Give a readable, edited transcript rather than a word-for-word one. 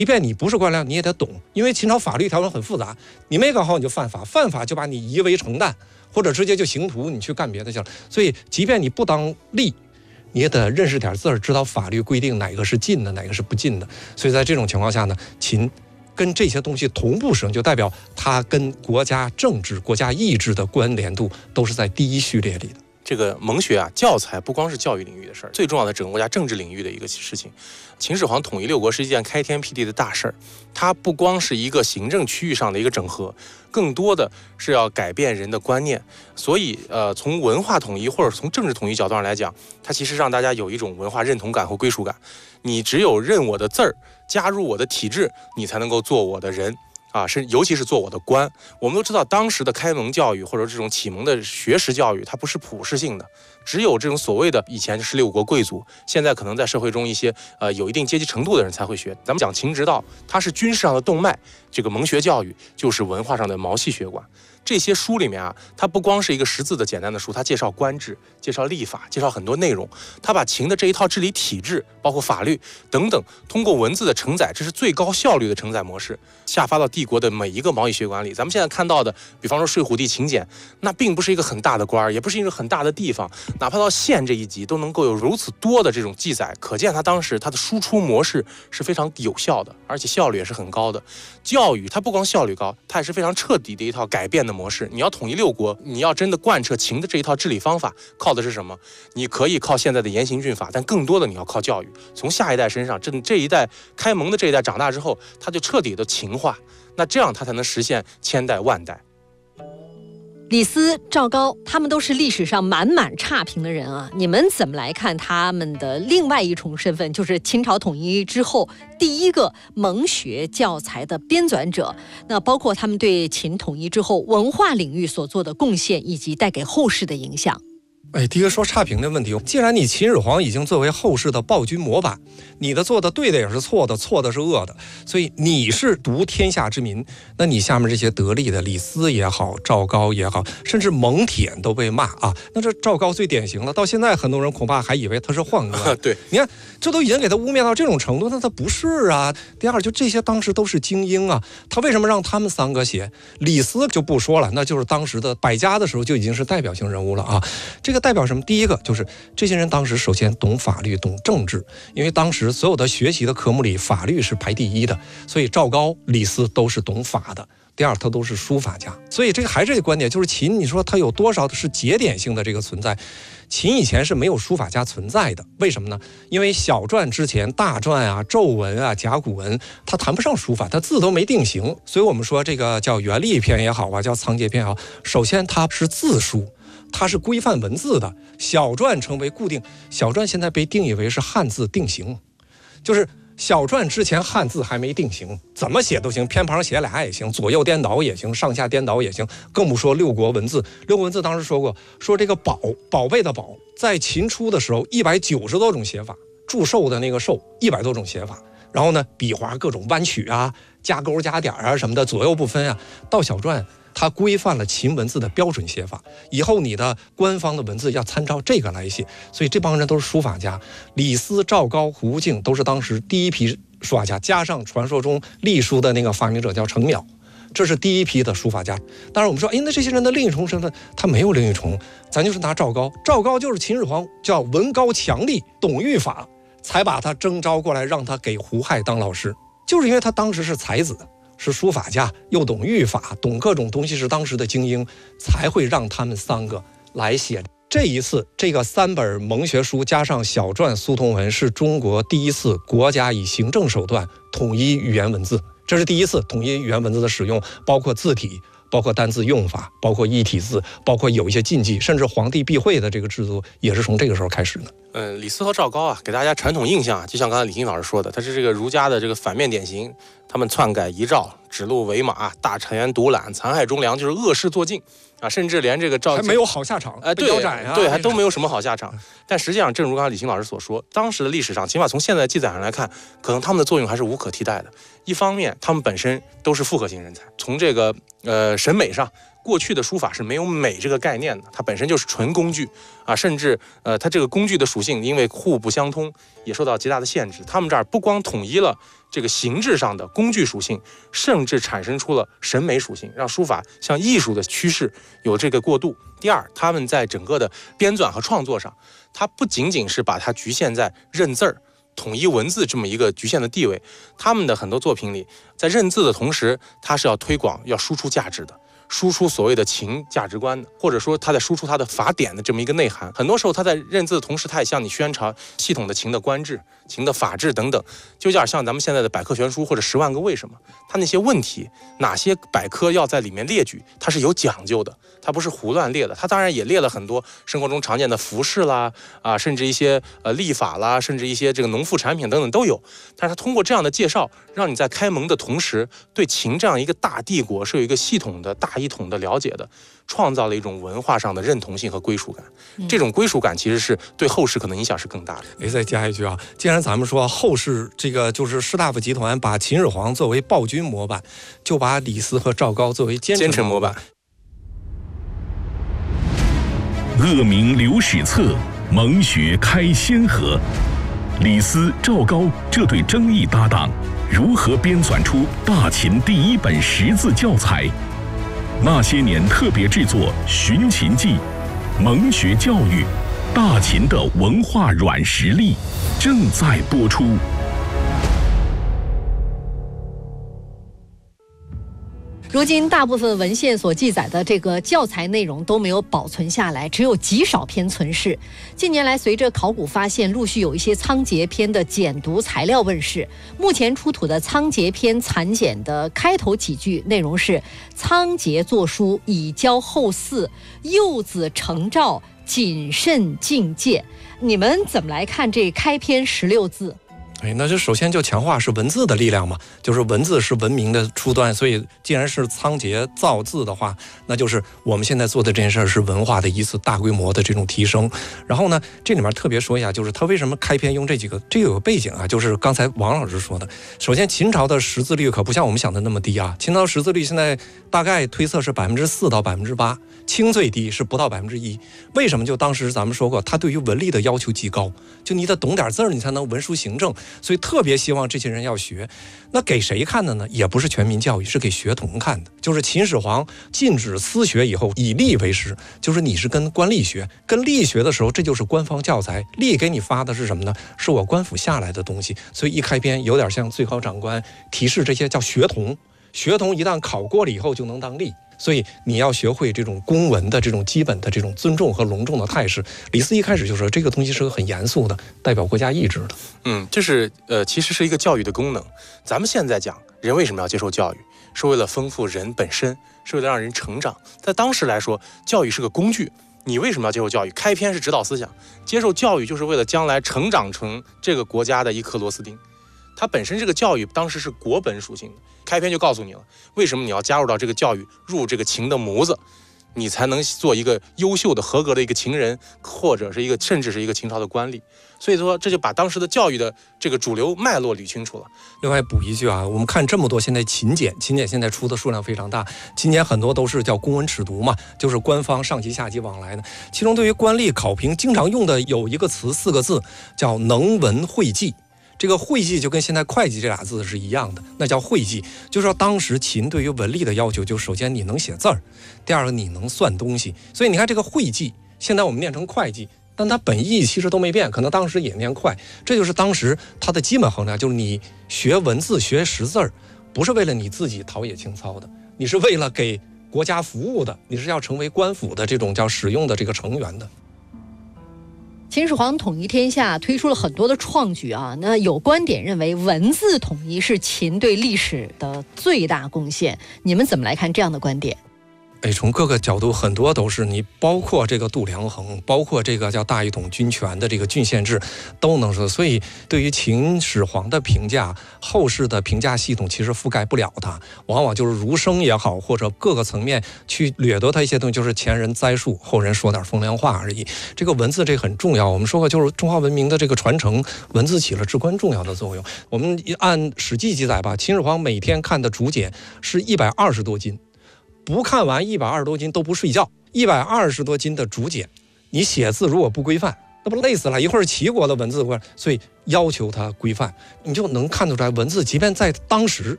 即便你不是官僚，你也得懂，因为秦朝法律条文很复杂，你没搞好你就犯法，犯法就把你夷为成担，或者直接就刑徒，你去干别的去了。所以，即便你不当吏，你也得认识点字儿，知道法律规定哪个是禁的，哪个是不禁的。所以在这种情况下呢，秦跟这些东西同步使用，就代表它跟国家政治、国家意志的关联度都是在第一序列里的。 这个蒙学啊，教材不光是教育领域的事儿，最重要的整个国家政治领域的一个事情。秦始皇统一六国是一件开天辟地的大事儿，它不光是一个行政区域上的一个整合，更多的是要改变人的观念。所以从文化统一或者从政治统一角度上来讲，它其实让大家有一种文化认同感和归属感。你只有认我的字儿，加入我的体制，你才能够做我的人。尤其是做我的官。我们都知道，当时的开蒙教育或者这种启蒙的学识教育，它不是普世性的，只有这种所谓的以前是六国贵族，现在可能在社会中一些有一定阶级程度的人才会学。咱们讲秦之道，它是军事上的动脉，这个蒙学教育就是文化上的毛细血管。这些书里面啊，它不光是一个识字的简单的书，它介绍官制、介绍历法、介绍很多内容。它把秦的这一套治理体制，包括法律等等，通过文字的承载，这是最高效率的承载模式，下发到帝国的每一个毛细血管里。咱们现在看到的，比方说睡虎地秦简，那并不是一个很大的官，也不是一个很大的地方，哪怕到县这一级都能够有如此多的这种记载，可见它当时它的输出模式是非常有效的，而且效率也是很高的。教育它不光效率高，它也是非常彻底的一套改变的模式。你要统一六国，你要真的贯彻秦的这一套治理方法，靠的是什么？你可以靠现在的严刑峻法，但更多的你要靠教育。从下一代身上，这一代开蒙的这一代长大之后，他就彻底的秦化，那这样他才能实现千代万代。 李斯、赵高，他们都是历史上满满差评的人啊！你们怎么来看他们的另外一重身份，就是秦朝统一之后第一个蒙学教材的编纂者？那包括他们对秦统一之后文化领域所做的贡献，以及带给后世的影响。 第一个说差评的问题，既然你秦始皇已经作为后世的暴君模板，你的做的对的也是错的，错的是恶的，所以你是独天下之民，那你下面这些得力的李斯也好，赵高也好，甚至蒙恬都被骂啊。那这赵高最典型了，到现在很多人恐怕还以为他是宦官。 对， 你看这都已经给他污蔑到这种程度，那他不是啊。第二，就这些当时都是精英啊，他为什么让他们三个写？李斯就不说了，那就是当时的百家的时候就已经是代表性人物了啊。这个代表什么？第一个就是这些人当时首先懂法律、懂政治，因为当时所有的学习的科目里，法律是排第一的，所以赵高、李斯都是懂法的。第二，他都是书法家，所以这个还是这个观点，就是秦，你说他有多少是节点性的这个存在？秦以前是没有书法家存在的，为什么呢？因为小篆之前，大篆啊、皱文啊、甲骨文，它谈不上书法，它字都没定型，所以我们说这个叫元历篇也好啊，叫仓颉篇也好，首先它是字书。它是规范文字的，小篆成为固定，小篆现在被定义为是汉字定型，就是小篆之前汉字还没定型，怎么写都行，偏旁写俩也行，左右颠倒也行，上下颠倒也行，更不说六国文字。六国文字当时说过，说这个宝贝的宝，在秦初的时候190多种写法，祝寿的那个寿100多种写法，然后呢，笔画各种弯曲啊，加勾加点啊什么的，左右不分啊，到小篆。它规范了秦文字的标准写法，以后你的官方的文字要参照这个来写，所以这帮人都是书法家。李斯、赵高、胡敬都是当时第一批书法家，加上传说中隶书的那个发明者叫程邈，这是第一批的书法家。当然我们说，那这些人的另一重身份，他没有另一重，咱就是拿赵高，赵高就是秦始皇叫文高强力，懂御法，才把他征召过来，让他给胡亥当老师，就是因为他当时是才子。是书法家，又懂御法，懂各种东西，是当时的精英，才会让他们三个来写。这一次，这个3本蒙学书加上小篆苏通文，是中国第一次国家以行政手段统一语言文字，这是第一次统一语言文字的使用，包括字体，包括单字用法，包括异体字，包括有一些禁忌，甚至皇帝避讳的这个制度，也是从这个时候开始的。 李斯和赵高啊，给大家传统印象，就像刚才李欣老师说的，他是这个儒家的这个反面典型。他们篡改遗诏，指鹿为马，大臣独揽，残害忠良，就是恶事做尽啊！甚至连这个赵还没有好下场， 对，还都没有什么好下场。但实际上，正如刚才李欣老师所说，当时的历史上，起码从现在的记载上来看，可能他们的作用还是无可替代的。一方面，他们本身都是复合型人才，从这个审美上。过去的书法是没有美这个概念的，它本身就是纯工具啊，甚至它这个工具的属性因为互不相通，也受到极大的限制。他们这儿不光统一了这个形制上的工具属性，甚至产生出了审美属性，让书法向艺术的趋势有这个过渡。第二，他们在整个的编纂和创作上，它不仅仅是把它局限在认字儿、统一文字这么一个局限的地位，他们的很多作品里，在认字的同时，它是要推广、要输出价值的。输出所谓的情价值观的，或者说他在输出他的法典的这么一个内涵。很多时候他在认字的同时，他也向你宣传系统的情的官制、情的法治等等，就有点像咱们现在的百科全书或者10万个为什么。他那些问题，哪些百科要在里面列举，它是有讲究的，它不是胡乱列的。他当然也列了很多生活中常见的服饰啦，甚至一些历法啦，甚至一些这个农副产品等等都有。但是他通过这样的介绍，让你在开蒙的同时，对秦这样一个大帝国是有一个系统的大一统的了解的，创造了一种文化上的认同性和归属感。这种归属感其实是对后世可能影响是更大的。 再加一句啊，既然咱们说后世这个就是士大夫集团把秦始皇作为暴君模板，就把李斯和赵高作为奸臣模板。 恶名留史册，蒙学开先河。李斯、赵高这对争议搭档，如何编纂出大秦第一本识字教材？那些年特别制作《寻秦记》，蒙学教育，大秦的文化软实力正在播出。 如今大部分文献所记载的这个教材内容都没有保存下来，只有极少篇存世。近年来，随着考古发现，陆续有一些仓颉篇的简读材料问世。目前出土的仓颉篇残简的开头几句内容是：仓颉作书，以教后嗣，幼子成诏，谨慎敬戒。你们怎么来看这开篇16字？ 那这首先就强化是文字的力量嘛，就是文字是文明的初端，所以既然是仓颉造字的话，那就是我们现在做的这件事是文化的一次大规模的这种提升。然后呢，这里面特别说一下，就是他为什么开篇用这几个，这个有个背景啊，就是刚才王老师说的。首先，秦朝的识字率可不像我们想的那么低啊，秦朝识字率现在大概推测是4%到8%，清最低是不到1%。为什么？就当时咱们说过，他对于文力的要求极高，就你得懂点字儿，你才能文书行政。所以特别希望这些人要学。那给谁看的呢？也不是全民教育，是给学童看的。就是秦始皇禁止私学以后，以吏为师，就是你是跟官吏学，跟吏学的时候，这就是官方教材。吏给你发的是什么呢？是我官府下来的东西。所以一开篇有点像最高长官提示这些叫学童，学童一旦考过了以后就能当吏。所以你要学会这种公文的这种基本的这种尊重和隆重的态势。李斯一开始就说这个东西是个很严肃的，代表国家意志的。 这是其实是一个教育的功能。咱们现在讲人为什么要接受教育，是为了丰富人本身，是为了让人成长。在当时来说，教育是个工具。你为什么要接受教育？开篇是指导思想，接受教育就是为了将来成长成这个国家的一颗螺丝钉。它本身这个教育当时是国本属性的，开篇就告诉你了，为什么你要加入到这个教育，入这个秦的模子，你才能做一个优秀的、合格的一个秦人，或者是甚至是一个秦朝的官吏。所以说，这就把当时的教育的这个主流脉络捋清楚了。 另外补一句啊，我们看这么多现在秦简现在出的数量非常大，秦简很多都是叫公文尺牍嘛，就是官方上级下级往来的。其中对于官吏考评经常用的有一个词，4个字，叫能文会计。这个会计就跟现在会计这俩字是一样的，那叫会计。就是说当时秦对于文吏的要求，就首先你能写字儿，第二个你能算东西。所以你看这个会计，现在我们念成会计，但它本意其实都没变，可能当时也念快。这就是当时它的基本衡量，就是你学文字学识字儿，不是为了你自己陶冶情操的，你是为了给国家服务的，你是要成为官府的这种叫使用的这个成员的。 秦始皇统一天下推出了很多的创举啊，那有观点认为文字统一是秦对历史的最大贡献，你们怎么来看这样的观点？ 从各个角度很多都是，你包括这个度量衡，包括这个叫大一统军权的这个郡县制都能说。所以对于秦始皇的评价，后世的评价系统其实覆盖不了它，往往就是儒生也好，或者各个层面去掠夺它一些东西，就是前人栽树，后人说点风凉话而已。这个文字这很重要，我们说过，就是中华文明的这个传承，文字起了至关重要的作用。我们按《史记》记载吧，秦始皇每天看的竹简是120多斤。不看完120多斤都不睡觉，120多斤的竹简，你写字如果不规范， 那不累死了？一会儿齐国的文字过来，所以要求它规范，你就能看得出来，文字即便在当时